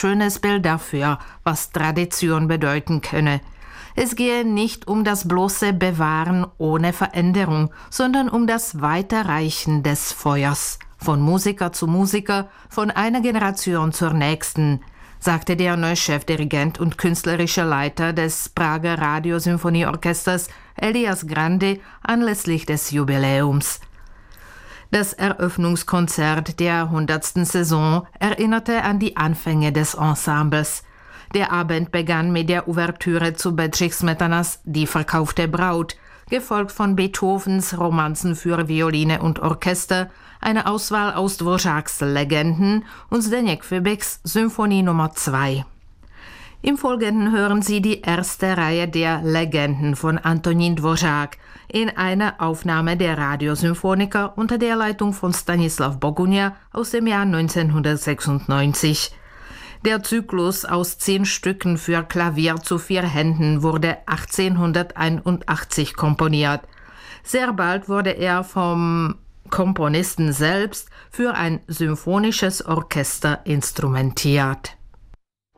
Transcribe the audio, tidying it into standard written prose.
schönes Bild dafür, was Tradition bedeuten könne. Es gehe nicht um das bloße Bewahren ohne Veränderung, sondern um das Weiterreichen des Feuers, von Musiker zu Musiker, von einer Generation zur nächsten, sagte der neue Chefdirigent und künstlerische Leiter des Prager Radiosymphonieorchesters Elias Grande anlässlich des Jubiläums. Das Eröffnungskonzert der 100. Saison erinnerte an die Anfänge des Ensembles. Der Abend begann mit der Ouvertüre zu Bedřich Smetanas Die verkaufte Braut, gefolgt von Beethovens Romanzen für Violine und Orchester, eine Auswahl aus Dvořáks Legenden und Zdeněk Fibiks Symphonie Nummer 2. Im Folgenden hören Sie die erste Reihe der Legenden von Antonín Dvořák in einer Aufnahme der Radiosymphoniker unter der Leitung von Stanislav Bogunia aus dem Jahr 1996. Der Zyklus aus 10 Stücken für Klavier zu 4 Händen wurde 1881 komponiert. Sehr bald wurde er vom Komponisten selbst für ein symphonisches Orchester instrumentiert.